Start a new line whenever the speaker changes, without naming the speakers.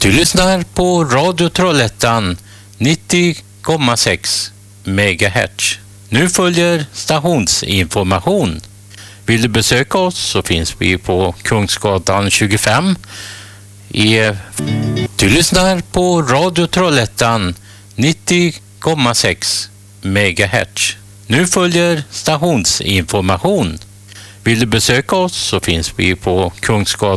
Du lyssnar på Radio Trollhättan 90,6 MHz. Nu följer stationsinformation. Vill du besöka oss så finns vi på Kungsgatan 25. Du lyssnar på Radio Trollhättan 90,6 MHz. Nu följer stationsinformation. Vill du besöka oss så finns vi på Kungsgatan